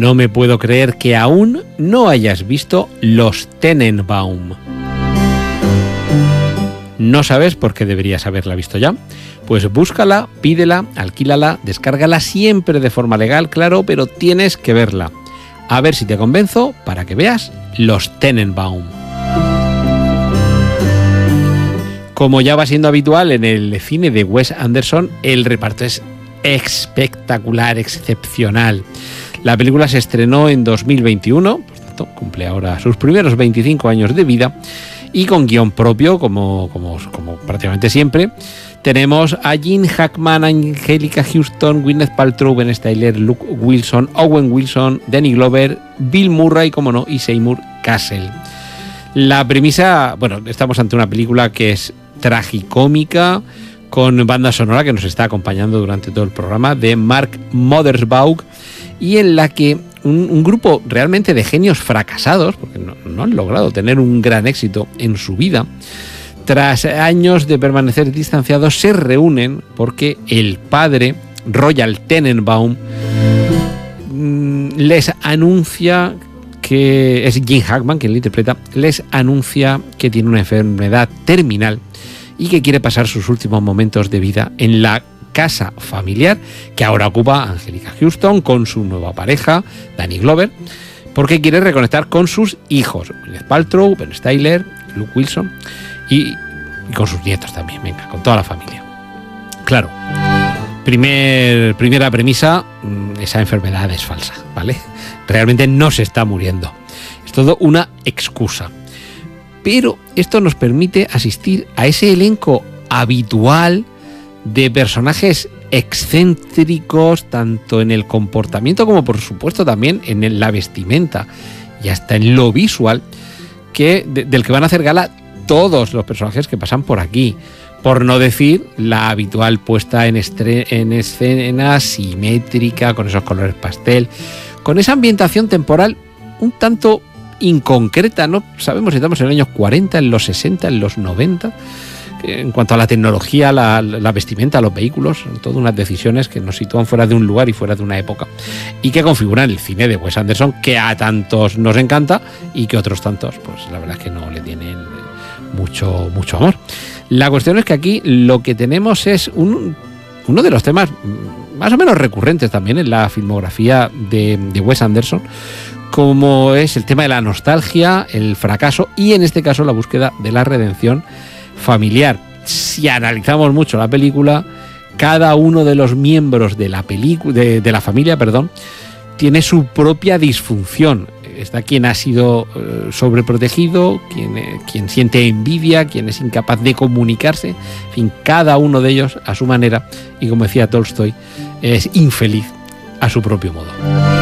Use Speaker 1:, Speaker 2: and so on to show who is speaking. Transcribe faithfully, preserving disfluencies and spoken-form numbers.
Speaker 1: No me puedo creer que aún no hayas visto Los Tenenbaum. ¿No sabes por qué deberías haberla visto ya? Pues búscala, pídela, alquílala, descárgala siempre de forma legal, claro, pero tienes que verla. A ver si te convenzo para que veas Los Tenenbaum. Como ya va siendo habitual en el cine de Wes Anderson, el reparto es espectacular, excepcional. La película se estrenó en dos mil veintiuno, por tanto, cumple ahora sus primeros veinticinco años de vida, y con guión propio, como, como, como prácticamente siempre. Tenemos a Gene Hackman, Anjelica Huston, Gwyneth Paltrow, Ben Stiller, Luke Wilson, Owen Wilson, Danny Glover, Bill Murray, como no, y Seymour Cassel. La premisa, bueno, estamos ante una película que es tragicómica, con banda sonora que nos está acompañando durante todo el programa, de Mark Mothersbaugh, y en la que un, un grupo realmente de genios fracasados, porque no, no han logrado tener un gran éxito en su vida, tras años de permanecer distanciados, se reúnen porque el padre, Royal Tenenbaum, les anuncia que es Gene Hackman quien lo interpreta, les anuncia que tiene una enfermedad terminal y que quiere pasar sus últimos momentos de vida en la casa familiar que ahora ocupa Anjelica Huston con su nueva pareja, Danny Glover, porque quiere reconectar con sus hijos, Gwyneth Paltrow, Ben Stiller, Luke Wilson y, y con sus nietos también, venga, con toda la familia. Claro, primer, primera premisa, esa enfermedad es falsa, ¿vale? Realmente no se está muriendo. Es todo una excusa. Pero esto nos permite asistir a ese elenco habitual de personajes excéntricos, tanto en el comportamiento como por supuesto también en la vestimenta y hasta en lo visual, que, de, del que van a hacer gala todos los personajes que pasan por aquí. Por no decir la habitual puesta en, estre- en escena simétrica, con esos colores pastel, con esa ambientación temporal un tanto inconcreta, no sabemos si estamos en los años cuarenta, en los sesenta, en los noventa, en cuanto a la tecnología, la, la vestimenta, los vehículos, son todas unas decisiones que nos sitúan fuera de un lugar y fuera de una época y que configuran el cine de Wes Anderson, que a tantos nos encanta y que otros tantos, pues la verdad es que no le tienen mucho, mucho amor. La cuestión es que aquí lo que tenemos es un, uno de los temas más o menos recurrentes también en la filmografía de, de Wes Anderson, como es el tema de la nostalgia, el fracaso y en este caso la búsqueda de la redención familiar. Si analizamos mucho la película, cada uno de los miembros de la película, de, de la familia, perdón, tiene su propia disfunción. Está quien ha sido eh, sobreprotegido, quien, eh, quien siente envidia, quien es incapaz de comunicarse. En fin, cada uno de ellos a su manera y, como decía Tolstoy, es infeliz a su propio modo.